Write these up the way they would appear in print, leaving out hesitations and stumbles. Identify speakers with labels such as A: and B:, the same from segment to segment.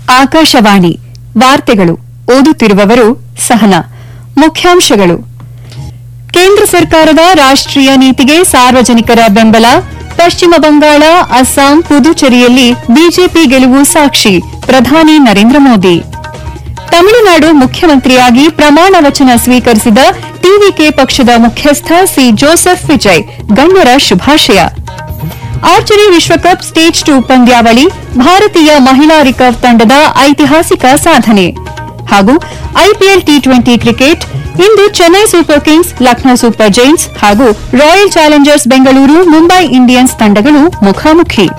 A: ಆಕಾಶವಾಣಿ ವಾರ್ತೆಗಳು ಓದುತ್ತಿರುವವರು ಸಹನಾ. ಮುಖ್ಯಾಂಶಗಳು. ಕೇಂದ್ರ ಸರ್ಕಾರದ ರಾಷ್ಟೀಯ ನೀತಿಗೆ ಸಾರ್ವಜನಿಕರ ಬೆಂಬಲ. ಪಶ್ಚಿಮ ಬಂಗಾಳ, ಅಸ್ಸಾಂ, ಪುದುಚೇರಿಯಲ್ಲಿ ಬಿಜೆಪಿ ಗೆಲುವು ಸಾಕ್ಷಿ. ಪ್ರಧಾನಿ ನರೇಂದ್ರ ಮೋದಿ. ತಮಿಳುನಾಡು ಮುಖ್ಯಮಂತ್ರಿಯಾಗಿ ಪ್ರಮಾಣ ವಚನ ಸ್ವೀಕರಿಸಿದ ಟಿವಿಕೆ ಪಕ್ಷದ ಮುಖ್ಯಸ್ಥ ಸಿ ಜೋಸೆಫ್ ವಿಜಯ್ ಗಣ್ಯರ ಶುಭಾಶಯ. ಆರ್ಚರಿ ವಿಶ್ವಕಪ್ ಸ್ಟೇಜ್ 2 ಪಂದ್ಯಾವಳಿ, ಭಾರತೀಯ ಮಹಿಳಾ ರಿಕರ್ವ್ ತಂಡದ ಐತಿಹಾಸಿಕ ಸಾಧನೆ. ಹಾಗೂ ಐಪಿಎಲ್ ಟಿ20 ಕ್ರಿಕೆಟ್ ಇಂದು Chennai super Kings, Lucknow super Giants ಹಾಗೂ royal Challengers Bengaluru, Mumbai Indians ತಂಡಗಳು ಮುಖಾಮುಖಿ.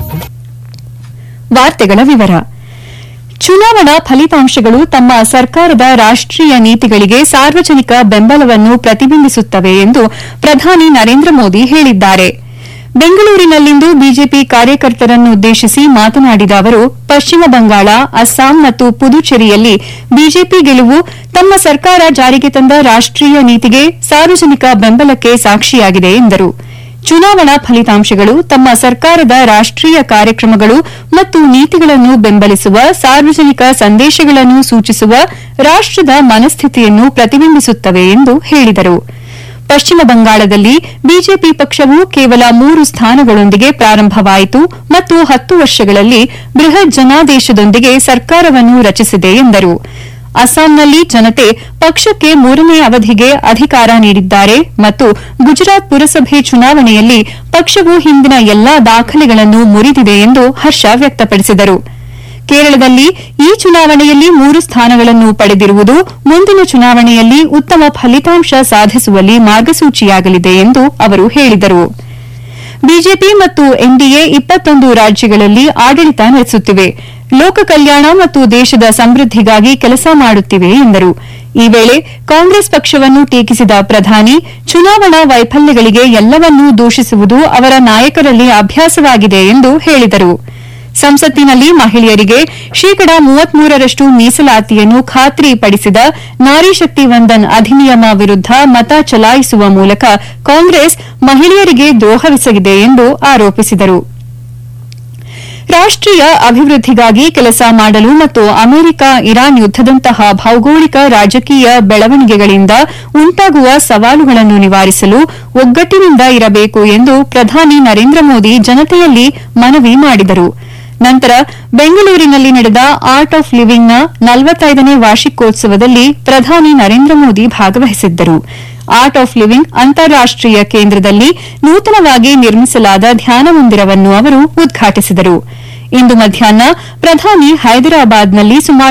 A: ವಾರ್ತೆಗಳ ವಿವರ. ಚುನಾವಣಾ ಫಲಿತಾಂಶಗಳು ತಮ್ಮ ಸರ್ಕಾರದ ರಾಷ್ಟೀಯ ನೀತಿಗಳಿಗೆ ಸಾರ್ವಜನಿಕ ಬೆಂಬಲವನ್ನು ಪ್ರತಿಬಿಂಬಿಸುತ್ತವೆ ಎಂದು ಪ್ರಧಾನಿ ನರೇಂದ್ರ ಮೋದಿ ಹೇಳಿದ್ದಾರೆ. ಬೆಂಗಳೂರಿನಲ್ಲಿಂದು ಬಿಜೆಪಿ ಕಾರ್ಯಕರ್ತರನ್ನುದ್ದೇಶಿಸಿ ಮಾತನಾಡಿದ ಅವರು, ಪಶ್ಚಿಮ ಬಂಗಾಳ, ಅಸ್ಸಾಂ ಮತ್ತು ಪುದುಚೇರಿಯಲ್ಲಿ ಬಿಜೆಪಿ ಗೆಲುವು ತಮ್ಮ ಸರ್ಕಾರ ಜಾರಿಗೆ ತಂದ ರಾಷ್ಟೀಯ ನೀತಿಗೆ ಸಾರ್ವಜನಿಕ ಬೆಂಬಲಕ್ಕೆ ಸಾಕ್ಷಿಯಾಗಿದೆ ಎಂದರು. ಚುನಾವಣಾ ಫಲಿತಾಂಶಗಳು ತಮ್ಮ ಸರ್ಕಾರದ ರಾಷ್ಟೀಯ ಕಾರ್ಯಕ್ರಮಗಳು ಮತ್ತು ನೀತಿಗಳನ್ನು ಬೆಂಬಲಿಸುವ ಸಾರ್ವಜನಿಕ ಸಂದೇಶಗಳನ್ನು ಸೂಚಿಸುವ ರಾಷ್ಟದ ಮನಸ್ಥಿತಿಯನ್ನು ಪ್ರತಿಬಿಂಬಿಸುತ್ತವೆ ಎಂದು ಹೇಳಿದರು. ಪಶ್ಚಿಮ ಬಂಗಾಳದಲ್ಲಿ ಬಿಜೆಪಿ ಪಕ್ಷವು ಕೇವಲ 3 ಸ್ಥಾನಗಳೊಂದಿಗೆ ಪ್ರಾರಂಭವಾಯಿತು ಮತ್ತು 10 ವರ್ಷಗಳಲ್ಲಿ ಬೃಹತ್ ಜನಾದೇಶದೊಂದಿಗೆ ಸರ್ಕಾರವನ್ನು ರಚಿಸಿದೆ ಎಂದರು. ಅಸ್ಸಾಂನಲ್ಲಿ ಜನತೆ ಪಕ್ಷಕ್ಕೆ 3ನೇ ಅವಧಿಗೆ ಅಧಿಕಾರ ನೀಡಿದ್ದಾರೆ ಮತ್ತು ಗುಜರಾತ್ ಪುರಸಭೆ ಚುನಾವಣೆಯಲ್ಲಿ ಪಕ್ಷವು ಹಿಂದಿನ ಎಲ್ಲಾ ದಾಖಲೆಗಳನ್ನು ಮುರಿದಿದೆ ಎಂದು ಹರ್ಷ ವ್ಯಕ್ತಪಡಿಸಿದರು. ಕೇರಳದಲ್ಲಿ ಈ ಚುನಾವಣೆಯಲ್ಲಿ 3 ಸ್ಥಾನಗಳನ್ನು ಪಡೆದಿರುವುದು ಮುಂದಿನ ಚುನಾವಣೆಯಲ್ಲಿ ಉತ್ತಮ ಫಲಿತಾಂಶ ಸಾಧಿಸುವಲ್ಲಿ ಮಾರ್ಗಸೂಚಿಯಾಗಲಿದೆ ಎಂದು ಅವರು ಹೇಳಿದರು. ಬಿಜೆಪಿ ಮತ್ತು ಎನ್ಡಿಎ 21 ರಾಜ್ಯಗಳಲ್ಲಿ ಆಡಳಿತ ನಡೆಸುತ್ತಿವೆ, ಲೋಕ ಕಲ್ಯಾಣ ಮತ್ತು ದೇಶದ ಸಮೃದ್ಧಿಗಾಗಿ ಕೆಲಸ ಮಾಡುತ್ತಿವೆ ಎಂದರು. ಈ ವೇಳೆ ಕಾಂಗ್ರೆಸ್ ಪಕ್ಷವನ್ನು ಟೀಕಿಸಿದ ಪ್ರಧಾನಿ, ಚುನಾವಣಾ ವೈಫಲ್ಯಗಳಿಗೆ ಎಲ್ಲವನ್ನೂ ದೂಷಿಸುವುದು ಅವರ ನಾಯಕರಲ್ಲಿ ಅಭ್ಯಾಸವಾಗಿದೆ ಎಂದು ಹೇಳಿದರು. ಸಂಸತ್ತಿನಲ್ಲಿ ಮಹಿಳೆಯರಿಗೆ ಶೇಕಡಾ 33ರಷ್ಟು ಮೀಸಲಾತಿಯನ್ನು ಖಾತ್ರಿಪಡಿಸಿದ ನಾರಿ ಶಕ್ತಿ ವಂದನ್ ಅಧಿನಿಯಮ ವಿರುದ್ದ ಮತ ಚಲಾಯಿಸುವ ಮೂಲಕ ಕಾಂಗ್ರೆಸ್ ಮಹಿಳೆಯರಿಗೆ ದ್ರೋಹವೆಸಗಿದೆ ಎಂದು ಆರೋಪಿಸಿದರು. ರಾಷ್ಟೀಯ ಅಭಿವೃದ್ಧಿಗಾಗಿ ಕೆಲಸ ಮಾಡಲು ಮತ್ತು ಅಮೆರಿಕ ಇರಾನ್ ಯುದ್ದದಂತಹ ಭೌಗೋಳಿಕ ರಾಜಕೀಯ ಬೆಳವಣಿಗೆಗಳಿಂದ ಉಂಟಾಗುವ ಸವಾಲುಗಳನ್ನು ನಿವಾರಿಸಲು ಒಗ್ಗಟ್ಟಿನಿಂದ ಇರಬೇಕು ಎಂದು ಪ್ರಧಾನಿ ನರೇಂದ್ರ ಮೋದಿ ಜನತೆಯಲ್ಲಿ ಮನವಿ ಮಾಡಿದರು. ನಂತರ ಬೆಂಗಳೂರಿನಲ್ಲಿ ನಡೆದ ಆರ್ಟ್ ಆಫ್ ಲಿವಿಂಗ್ನ 45ನೇ ವಾರ್ಷಿಕೋತ್ಸವದಲ್ಲಿ ಪ್ರಧಾನಿ ನರೇಂದ್ರ ಮೋದಿ ಭಾಗವಹಿಸಿದ್ದರು. ಆರ್ಟ್ ಆಫ್ ಲಿವಿಂಗ್ ಅಂತಾರಾಷ್ಟೀಯ ಕೇಂದ್ರದಲ್ಲಿ ನೂತನವಾಗಿ ನಿರ್ಮಿಸಲಾದ ಧ್ಯಾನ ಮಂದಿರವನ್ನು ಅವರು ಉದ್ಘಾಟಿಸಿದರು. ಇಂದು ಮಧ್ಯಾಹ್ನ ಪ್ರಧಾನಿ ಹೈದರಾಬಾದ್ನಲ್ಲಿ ಸುಮಾರು